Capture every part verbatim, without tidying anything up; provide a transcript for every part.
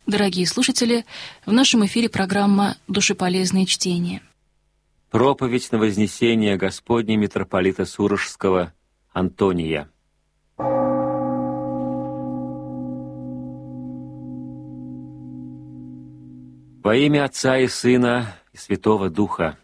Дорогие слушатели, в нашем эфире программа «Душеполезные чтения». Проповедь на вознесение Господне митрополита Сурожского Антония. Во имя Отца и Сына и Святого Духа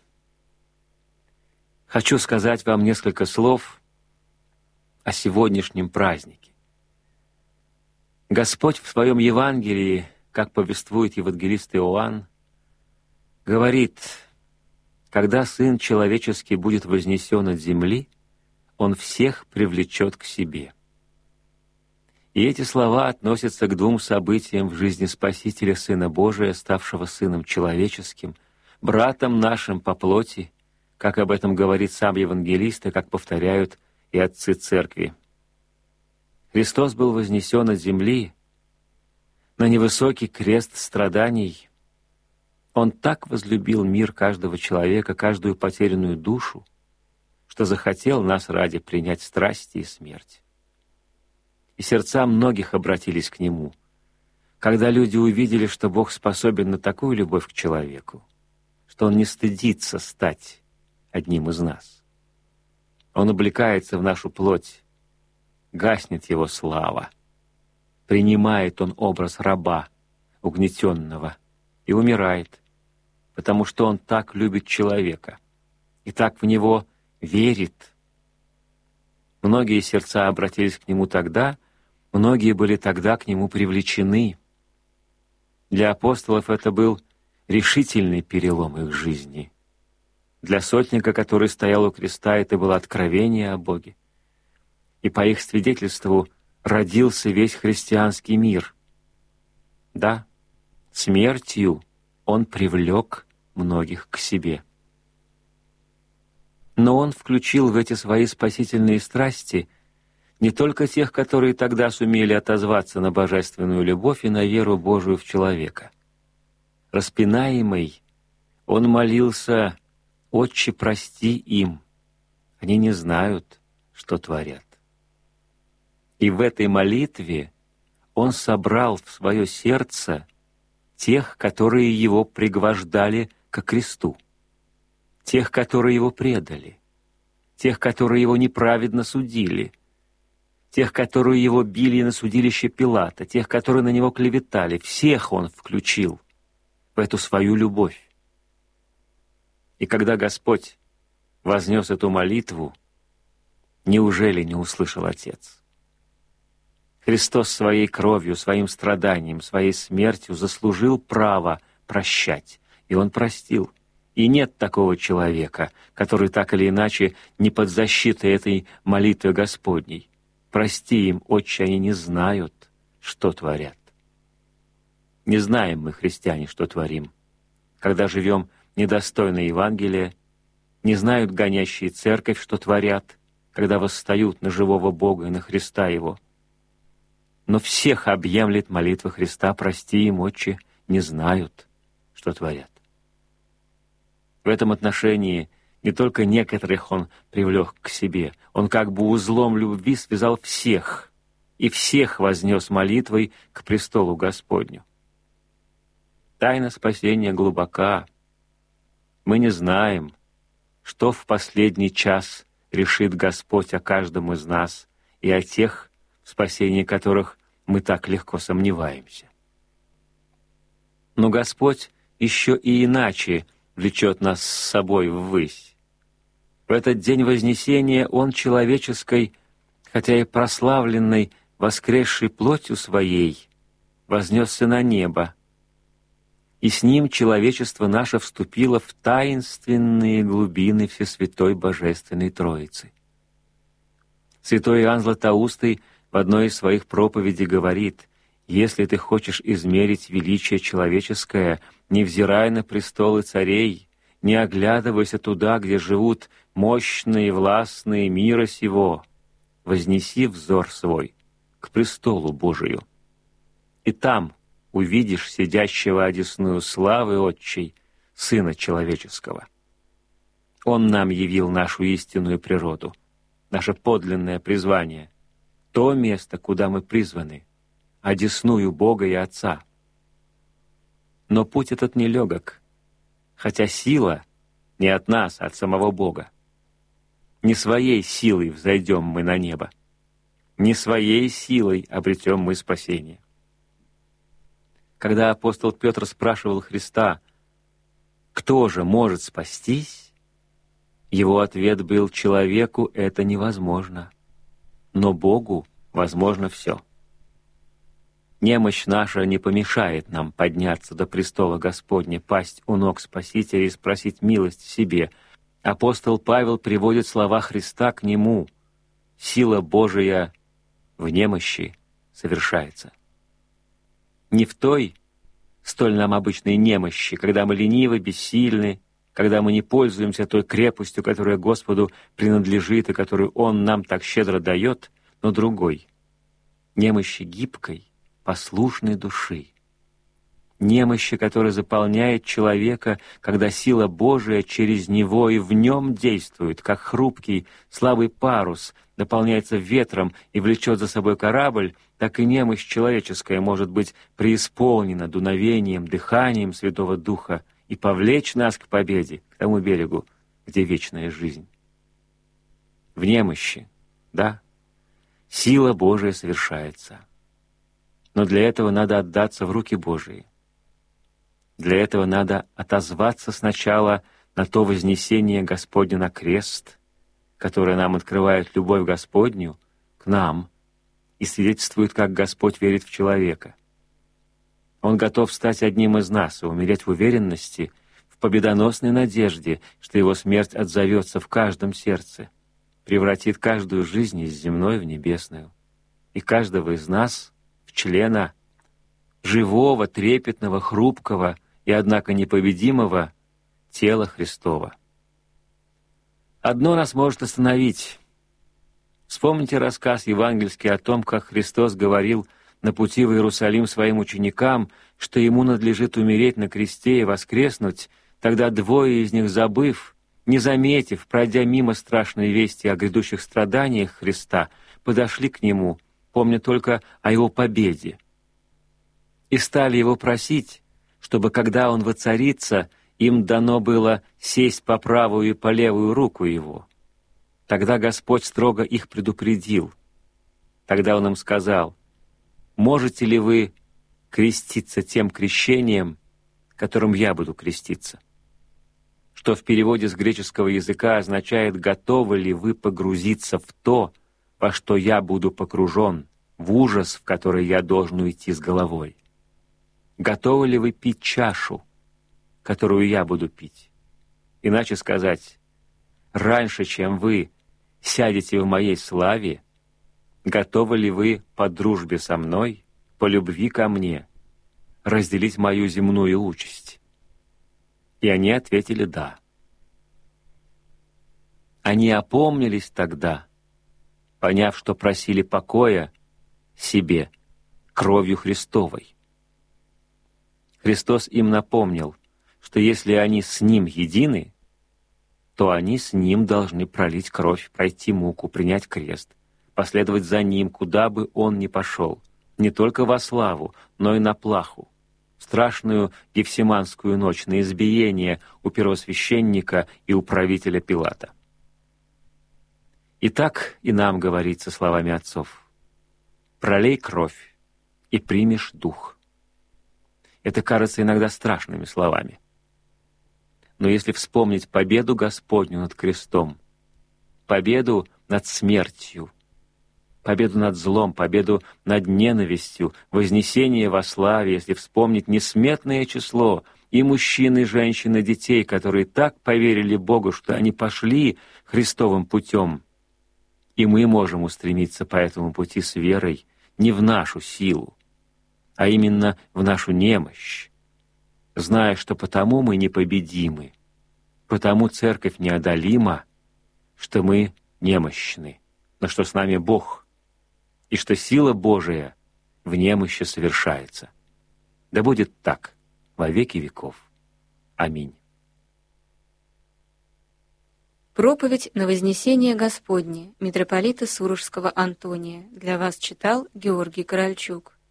хочу сказать вам несколько слов о сегодняшнем празднике. Господь в Своем Евангелии, как повествует евангелист Иоанн, говорит: когда Сын Человеческий будет вознесен от земли, Он всех привлечет к себе. И эти слова относятся к двум событиям в жизни Спасителя, Сына Божия, ставшего Сыном Человеческим, братом нашим по плоти, как об этом говорит сам евангелист и как повторяют и отцы Церкви. Христос был вознесен от земли на невысокий крест страданий. Он так возлюбил мир каждого человека, каждую потерянную душу, что захотел нас ради принять страсти и смерть. И сердца многих обратились к Нему, когда люди увидели, что Бог способен на такую любовь к человеку, что Он не стыдится стать одним из нас. Он облекается в нашу плоть, гаснет Его слава, принимает Он образ раба, угнетенного, и умирает, потому что Он так любит человека и так в него верит. Многие сердца обратились к Нему тогда, многие были тогда к Нему привлечены. Для апостолов это был решительный перелом их жизни. Для сотника, который стоял у креста, это было откровение о Боге. И по их свидетельству родился весь христианский мир. Да, смертью Он привлек многих к себе. Но Он включил в эти свои спасительные страсти не только тех, которые тогда сумели отозваться на божественную любовь и на веру Божию в человека. Распинаемый, Он молился: «Отче, прости им, они не знают, что творят». И в этой молитве Он собрал в свое сердце тех, которые Его пригвождали ко кресту, тех, которые Его предали, тех, которые Его неправедно судили, тех, которые Его били на судилище Пилата, тех, которые на Него клеветали. Всех Он включил в эту свою любовь. И когда Господь вознес эту молитву, неужели не услышал Отец? Христос своей кровью, своим страданием, своей смертью заслужил право прощать, и Он простил. И нет такого человека, который так или иначе не под защитой этой молитвы Господней. Прости им, Отче, они не знают, что творят. Не знаем мы, христиане, что творим, когда живем недостойно Евангелия, не знают гонящие церковь, что творят, когда восстают на живого Бога и на Христа Его. Но всех объемлет молитва Христа: «Прости им, Отче, не знают, что творят». В этом отношении не только некоторых Он привлек к себе, Он как бы узлом любви связал всех, и всех вознес молитвой к престолу Господню. Тайна спасения глубока. Мы не знаем, что в последний час решит Господь о каждом из нас и о тех, в спасении которых мы так легко сомневаемся. Но Господь еще и иначе влечет нас с собой ввысь. В этот день Вознесения Он человеческой, хотя и прославленной, воскресшей плотью Своей, вознесся на небо, и с Ним человечество наше вступило в таинственные глубины Всесвятой Божественной Троицы. Святой Иоанн Златоустый в одной из своих проповедей говорит: «Если ты хочешь измерить величие человеческое, не взирай на престолы царей, не оглядывайся туда, где живут мощные, властные мира сего, вознеси взор свой к престолу Божию, и там увидишь сидящего одесную славы Отчей Сына Человеческого». Он нам явил нашу истинную природу, наше подлинное призвание, то место, куда мы призваны, одесную Бога и Отца. Но путь этот нелегок, хотя сила не от нас, а от самого Бога. Не своей силой взойдем мы на небо, не своей силой обретем мы спасение. Когда апостол Петр спрашивал Христа, кто же может спастись, его ответ был: человеку это невозможно, но Богу возможно все. Немощь наша не помешает нам подняться до престола Господня, пасть у ног Спасителя и спросить милость себе. Апостол Павел приводит слова Христа к нему: «Сила Божия в немощи совершается». Не в той, столь нам обычной немощи, когда мы ленивы, бессильны, когда мы не пользуемся той крепостью, которая Господу принадлежит и которую Он нам так щедро дает, но другой, немощи гибкой, послушной души, немощи, которая заполняет человека, когда сила Божия через него и в нем действует, как хрупкий, слабый парус наполняется ветром и влечет за собой корабль, так и немощь человеческая может быть преисполнена дуновением, дыханием Святого Духа и повлечь нас к победе, к тому берегу, где вечная жизнь. В немощи, да, сила Божия совершается. Но для этого надо отдаться в руки Божии. Для этого надо отозваться сначала на то вознесение Господне на крест, которое нам открывает любовь Господню к нам и свидетельствует, как Господь верит в человека. Он готов стать одним из нас и умереть в уверенности, в победоносной надежде, что Его смерть отзовется в каждом сердце, превратит каждую жизнь из земной в небесную, и каждого из нас в члена живого, трепетного, хрупкого и, однако, непобедимого тела Христова. Одно нас может остановить. Вспомните рассказ евангельский о том, как Христос говорил на пути в Иерусалим своим ученикам, что Ему надлежит умереть на кресте и воскреснуть. Тогда двое из них, забыв, не заметив, пройдя мимо страшной вести о грядущих страданиях Христа, подошли к Нему, помня только о Его победе, и стали Его просить, чтобы, когда Он воцарится, им дано было сесть по правую и по левую руку Его. Тогда Господь строго их предупредил. Тогда Он им сказал: «Можете ли вы креститься тем крещением, которым я буду креститься?» Что в переводе с греческого языка означает: «Готовы ли вы погрузиться в то, во что я буду погружен, в ужас, в который я должен уйти с головой? Готовы ли вы пить чашу, которую я буду пить? Иначе сказать, раньше, чем вы сядете в моей славе, готовы ли вы по дружбе со мной, по любви ко мне, разделить мою земную участь?» И они ответили «да». Они опомнились тогда, поняв, что просили покоя себе кровью Христовой. Христос им напомнил, что если они с Ним едины, то они с Ним должны пролить кровь, пройти муку, принять крест, последовать за Ним, куда бы Он ни пошел, не только во славу, но и на плаху, в страшную Гефсиманскую ночь, на избиение у первосвященника и у правителя Пилата. И так и нам говорится словами отцов: «Пролей кровь, и примешь дух». Это кажется иногда страшными словами. Но если вспомнить победу Господню над крестом, победу над смертью, победу над злом, победу над ненавистью, вознесение во славе, если вспомнить несметное число и мужчин, и женщин, и детей, которые так поверили Богу, что они пошли Христовым путем, и мы можем устремиться по этому пути с верой не в нашу силу, а именно в нашу немощь, зная, что потому мы непобедимы, потому Церковь неодолима, что мы немощны, но что с нами Бог, и что сила Божия в немощи совершается. Да будет так во веки веков. Аминь. Проповедь на Вознесение Господне митрополита Сурожского Антония для вас читал Георгий Корольчук.